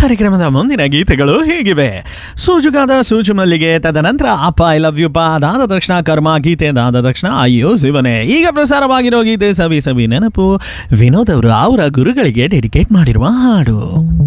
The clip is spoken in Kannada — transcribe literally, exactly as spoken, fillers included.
ಕಾರ್ಯಕ್ರಮದ ಮುಂದಿನ ಗೀತೆಗಳು ಹೀಗಿವೆ. ಸೂಜುಗಾದ ಸೂಜು ಮಲ್ಲಿಗೆ, ತದನಂತರ ಅಪ್ಪ ಐ ಲವ್ ಯು ಪಾ, ಅದಾದ ತಕ್ಷಣ ಕರ್ಮ ಗೀತೆ, ಅದಾದ ತಕ್ಷಣ ಅಯ್ಯೋ ಶಿವನೇ. ಈಗ ಪ್ರಸಾರವಾಗಿರೋ ಗೀತೆ ಸವಿ ಸವಿ ನೆನಪು, ವಿನೋದ್ ಅವರು ಅವರ ಗುರುಗಳಿಗೆ ಡೆಡಿಕೇಟ್ ಮಾಡಿರುವ ಹಾಡು.